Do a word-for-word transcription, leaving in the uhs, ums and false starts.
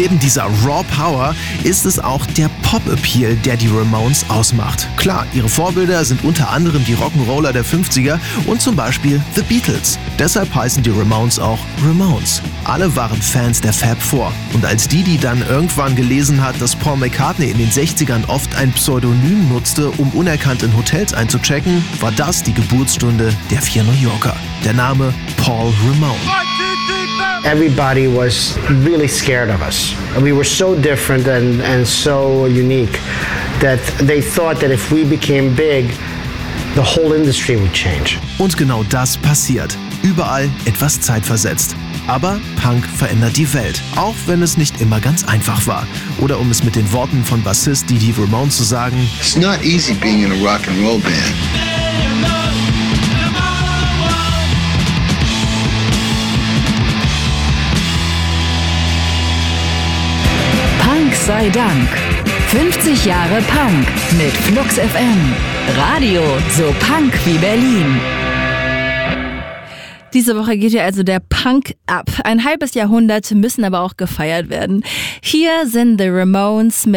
Neben dieser Raw Power ist es auch der Pop-Appeal, der die Ramones ausmacht. Klar, ihre Vorbilder sind unter anderem die Rock'n'Roller der fünfziger und zum Beispiel The Beatles. Deshalb heißen die Ramones auch Ramones. Alle waren Fans der Fab Four. Und als Didi dann irgendwann gelesen hat, dass Paul McCartney in den sechzigern oft ein Pseudonym nutzte, um unerkannt in Hotels einzuchecken, war das die Geburtsstunde der vier New Yorker. Der Name Paul Ramone. Everybody was really scared of us. We were so different and, and so unique that they thought that if we became big, the whole industry would change. Und genau das passiert. Überall etwas zeitversetzt. Aber Punk verändert die Welt, auch wenn es nicht immer ganz einfach war. Oder um es mit den Worten von Bassist Didi Ramone zu sagen: It's not easy being in a rock and roll band. Punk sei Dank. fünfzig Jahre Punk mit Flux F M. Radio so Punk wie Berlin. Diese Woche geht ja also der Punk ab. Ein halbes Jahrhundert müssen aber auch gefeiert werden. Hier sind The Ramones mit